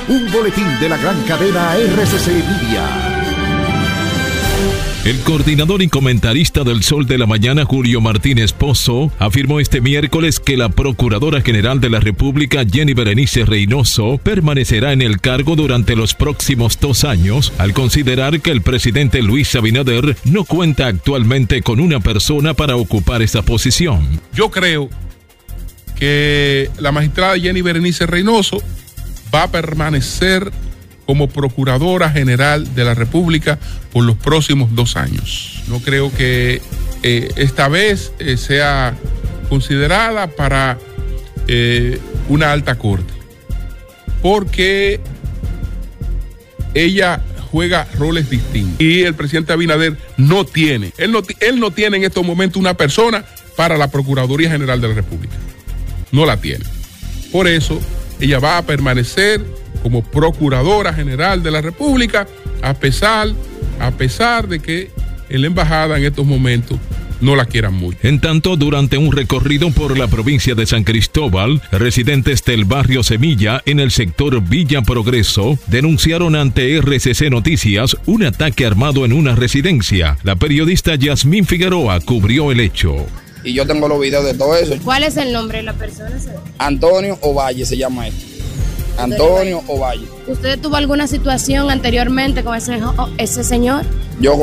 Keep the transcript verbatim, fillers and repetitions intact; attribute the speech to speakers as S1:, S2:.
S1: un boletín de la gran cadena R C C Media.
S2: El coordinador y comentarista del Sol de la Mañana, Julio Martínez Pozo, afirmó este miércoles que la Procuradora General de la República, Jenny Berenice Reynoso, permanecerá en el cargo durante los próximos dos años, al considerar que el presidente Luis Abinader no cuenta actualmente con una persona para ocupar esa posición.
S3: Yo creo que la magistrada Jenny Berenice Reynoso va a permanecer como Procuradora General de la República por los próximos dos años. No creo que eh, esta vez eh, sea considerada para eh, una alta corte, porque ella juega roles distintos y el presidente Abinader no tiene, él no, él no tiene en estos momentos una persona para la Procuraduría General de la República. No la tiene. Por eso, ella va a permanecer como Procuradora General de la República, a pesar, a pesar de que en la embajada en estos momentos no la quieran mucho.
S2: En tanto, durante un recorrido por la provincia de San Cristóbal, residentes del barrio Semilla, en el sector Villa Progreso, denunciaron ante R C C Noticias un ataque armado en una residencia. La periodista Yasmín Figueroa cubrió el hecho.
S4: Y yo tengo los videos de todo eso.
S5: ¿Cuál es el nombre de la persona?
S4: Antonio Ovalle se llama él. Antonio Ovalle.
S5: ¿Usted tuvo alguna situación anteriormente con ese, ese señor?
S4: Yo